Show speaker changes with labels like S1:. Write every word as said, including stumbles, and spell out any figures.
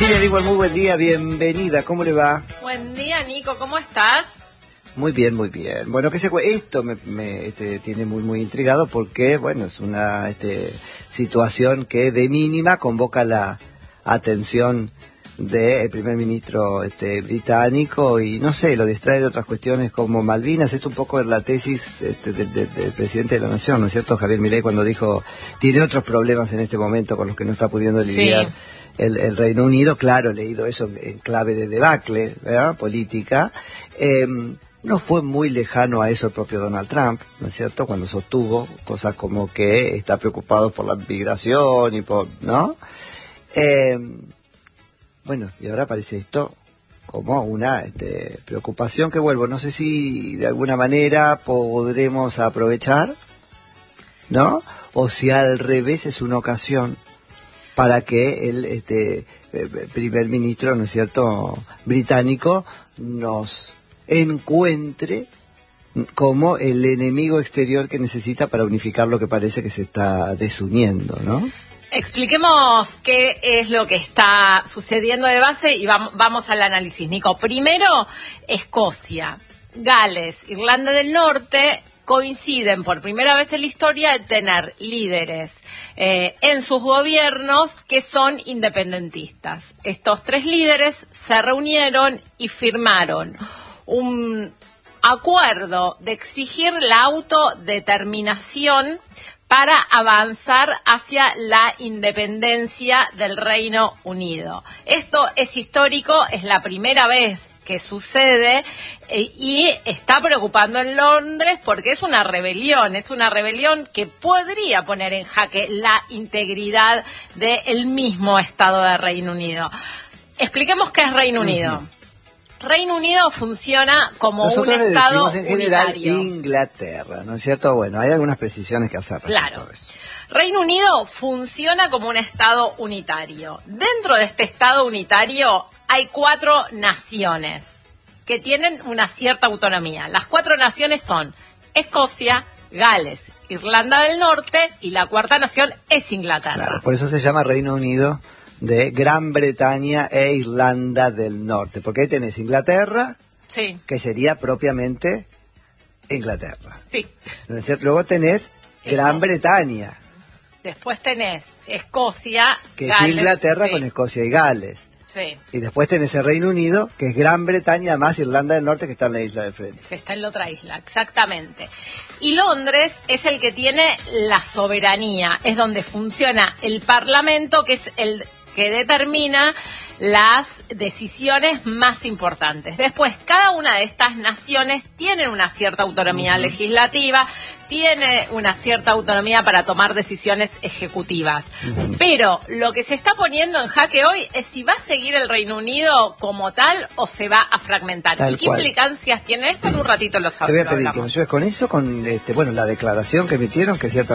S1: Cecilia Diwan, muy buen día, bienvenida, ¿cómo le va?
S2: Buen día, Nico, ¿cómo estás?
S1: Muy bien, muy bien. Bueno, que se esto me, me este, tiene muy muy intrigado porque, bueno, es una este, situación que de mínima convoca la atención del primer ministro este, británico y, no sé, lo distrae de otras cuestiones como Malvinas. Esto un poco es la tesis este, del, del, del presidente de la Nación, ¿no es cierto? Javier Milei, cuando dijo, tiene otros problemas en este momento con los que no está pudiendo lidiar. Sí. El, el Reino Unido, claro, he leído eso en clave de debacle, ¿verdad? Política. Eh, no fue muy lejano a eso el propio Donald Trump, ¿no es cierto? Cuando sostuvo cosas como que está preocupado por la migración y por, ¿no? Eh, bueno, y ahora aparece esto como una este, preocupación que vuelvo, no sé si de alguna manera podremos aprovechar, ¿no? O si al revés es una ocasión para que el este, primer ministro, ¿no es cierto?, británico nos encuentre como el enemigo exterior que necesita para unificar lo que parece que se está desuniendo, ¿no?
S2: Expliquemos qué es lo que está sucediendo de base y vamos, vamos al análisis, Nico. Primero, Escocia, Gales, Irlanda del Norte coinciden por primera vez en la historia de tener líderes eh, en sus gobiernos que son independentistas. Estos tres líderes se reunieron y firmaron un acuerdo de exigir la autodeterminación para avanzar hacia la independencia del Reino Unido. Esto es histórico, es la primera vez que sucede eh, y está preocupando en Londres porque es una rebelión, es una rebelión que podría poner en jaque la integridad del mismo Estado de Reino Unido. Expliquemos qué es Reino Unido. Uh-huh. Reino Unido funciona como
S1: Nosotros
S2: un Estado
S1: decimos en general
S2: unitario.
S1: Inglaterra, ¿no es cierto? Bueno, hay algunas precisiones que hacer respecto
S2: claro.
S1: a eso.
S2: Reino Unido funciona como un Estado unitario. Dentro de este Estado unitario hay cuatro naciones que tienen una cierta autonomía. Las cuatro naciones son Escocia, Gales, Irlanda del Norte y la cuarta nación es Inglaterra.
S1: Claro, por eso se llama Reino Unido de Gran Bretaña e Irlanda del Norte, porque ahí tenés Inglaterra,
S2: sí,
S1: que sería propiamente Inglaterra.
S2: Sí.
S1: Luego tenés Gran Bretaña.
S2: Después tenés Escocia,
S1: que
S2: Gales,
S1: es Inglaterra, sí, con Escocia y Gales.
S2: Sí.
S1: Y después tenés el Reino Unido, que es Gran Bretaña más Irlanda del Norte, que está en la isla de frente.
S2: Que está en la otra isla, exactamente. Y Londres es el que tiene la soberanía, es donde funciona el Parlamento, que es el que determina las decisiones más importantes. Después, cada una de estas naciones tiene una cierta autonomía uh-huh. legislativa, tiene una cierta autonomía para tomar decisiones ejecutivas. Uh-huh. Pero lo que se está poniendo en jaque hoy es si va a seguir el Reino Unido como tal o se va a fragmentar.
S1: Tal
S2: ¿Y qué
S1: cual.
S2: implicancias tiene esto? En un ratito lo sabemos.
S1: Te voy a pedir que me ayudes con eso, con este, bueno, la declaración que emitieron, que cierta